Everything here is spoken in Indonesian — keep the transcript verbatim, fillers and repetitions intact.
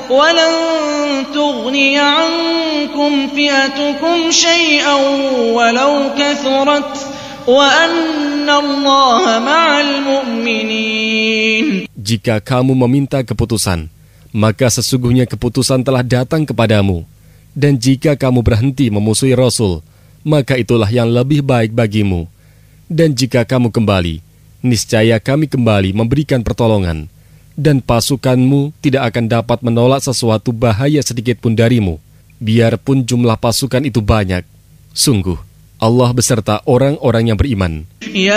ولن تغني عنكم فئتكم شيئا ولو كثرت وأن الله مع المؤمنين. Jika kamu meminta keputusan, maka sesungguhnya keputusan telah datang kepadamu. Dan jika kamu berhenti memusuhi Rasul, maka itulah yang lebih baik bagimu. Dan jika kamu kembali, niscaya kami kembali memberikan pertolongan. Dan pasukanmu tidak akan dapat menolak sesuatu bahaya sedikit pun darimu, biarpun jumlah pasukan itu banyak. Sungguh, Allah beserta orang-orang yang beriman. Ya